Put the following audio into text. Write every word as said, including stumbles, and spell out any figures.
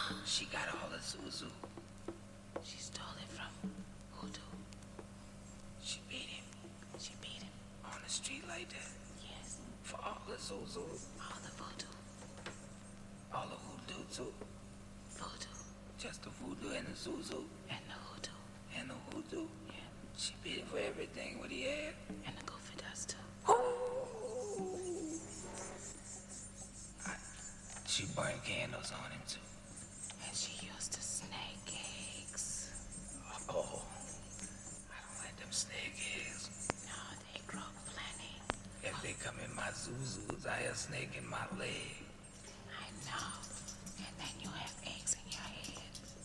She got all the Zuzu. She stole it from Hoodoo. She beat him. She beat him. On the street like that? Yes. For all the Zuzu. All the voodoo. All the Hoodoo too. Voodoo. Just the Voodoo and the Zuzu. And the Hoodoo. And the Hoodoo. Yeah. She beat him for everything. What he had. And the goofy dust too. I, she burned candles on him too. And she used to snake eggs. Oh, I don't like them snake eggs. No, they grow plenty. If they come in my Zuzus, I a snake in my leg.